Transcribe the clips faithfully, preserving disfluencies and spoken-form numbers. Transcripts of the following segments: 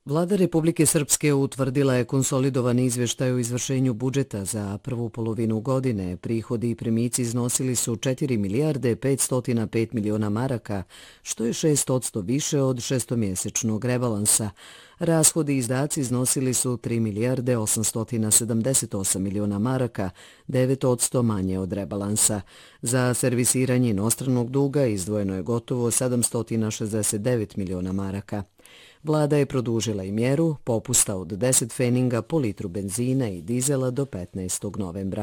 Vlada Republike Srpske utvrdila je konsolidovani izvještaj o izvršenju budžeta za prvu polovinu godine. Prihodi i primici iznosili su četiri milijarde petsto pet miliona maraka, što je šest posto više od šestomjesečnog rebalansa. Rashodi i izdaci iznosili su tri milijarde osamsto sedamdeset osam miliona maraka, devet posto manje od rebalansa. Za servisiranje inostranog duga izdvojeno je gotovo sedamsto šezdeset devet miliona maraka. Vlada je produžila i mjeru popusta od deset pfeninga po litru benzina i dizela do petnaestog novembra.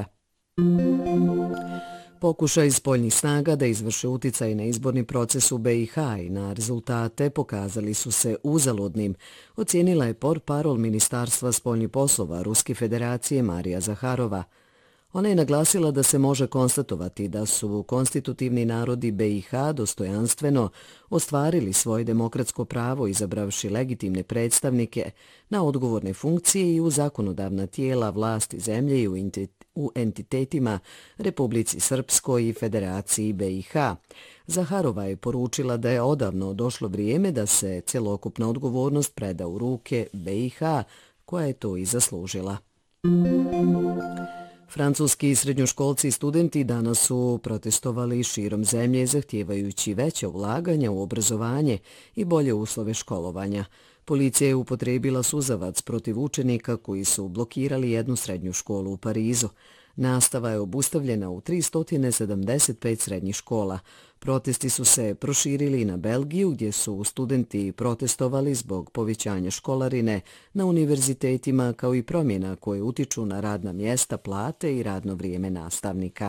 Pokušaj spoljnih snaga da izvrše uticaj na izborni proces u be i ha i na rezultate pokazali su se uzaludnim, ocijenila je portparol Ministarstva spoljnih poslova Ruske federacije Marija Zaharova. Ona je naglasila da se može konstatovati da su konstitutivni narodi be i ha dostojanstveno ostvarili svoje demokratsko pravo izabravši legitimne predstavnike na odgovorne funkcije i u zakonodavna tijela vlasti zemlje i u entitetima Republici Srpskoj i Federaciji be i ha. Zaharova je poručila da je odavno došlo vrijeme da se celokupna odgovornost preda u ruke be i ha, koja je to i zaslužila. Francuski srednjoškolci i studenti danas su protestovali širom zemlje zahtijevajući veće ulaganja u obrazovanje i bolje uslove školovanja. Policija je upotrijebila suzavac protiv učenika koji su blokirali jednu srednju školu u Parizu. Nastava je obustavljena u tristo sedamdeset pet srednjih škola. Protesti su se proširili na Belgiju gdje su studenti protestovali zbog povećanja školarine na univerzitetima kao i promjena koje utiču na radna mjesta, plate i radno vrijeme nastavnika.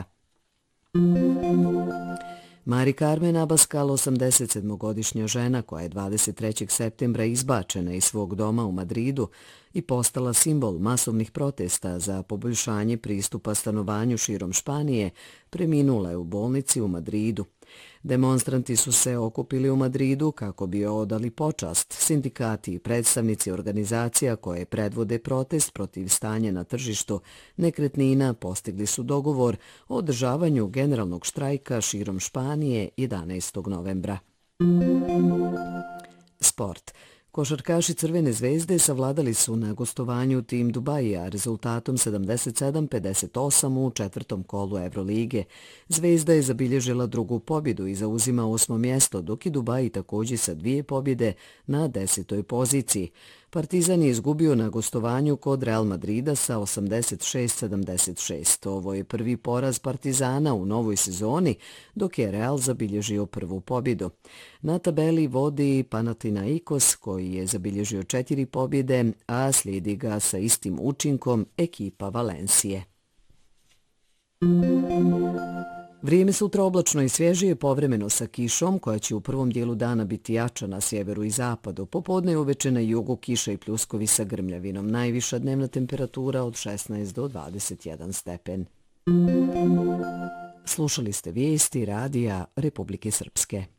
Mari Carmen Abascal, osamdesetsedmogodišnja žena koja je dvadeset trećeg septembra izbačena iz svog doma u Madridu i postala simbol masovnih protesta za poboljšanje pristupa stanovanju širom Španije, preminula je u bolnici u Madridu. Demonstranti su se okupili u Madridu kako bi odali počast. Sindikati i predstavnici organizacija koje predvode protest protiv stanja na tržištu nekretnina postigli su dogovor o održavanju generalnog štrajka širom Španije jedanaestog novembra. Sport. Košarkaši Crvene zvezde savladali su na gostovanju tim Dubaija rezultatom sedamdeset sedam pedeset osam u četvrtom kolu Evrolige. Zvezda je zabilježila drugu pobjedu i zauzima osmo mjesto, dok je Dubaji također sa dvije pobjede na desetoj poziciji. Partizan je izgubio na gostovanju kod Real Madrida sa osamdeset šest sedamdeset šest. Ovo je prvi poraz Partizana u novoj sezoni, dok je Real zabilježio prvu pobjedu. Na tabeli vodi Panathinaikos koji je zabilježio četiri pobjede, a slijedi ga sa istim učinkom ekipa Valencije. Vrijeme sutra oblačno i svježije, povremeno sa kišom, koja će u prvom dijelu dana biti jača na sjeveru i zapadu. Popodne i uveče na jugu kiša i pljuskovi sa grmljavinom. Najviša dnevna temperatura od šesnaest do dvadeset jedan stepen. Slušali ste vijesti radija Republike Srpske.